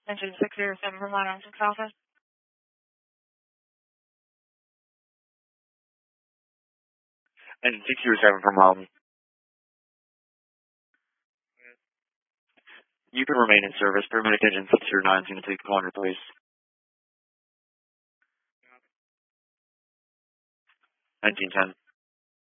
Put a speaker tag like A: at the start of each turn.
A: Engine 607 from Line Armstrong Alpha.
B: Engine 607 from Malden. You can remain in service. Paramedic engine 609 is going to take the corner, please. Engine 10.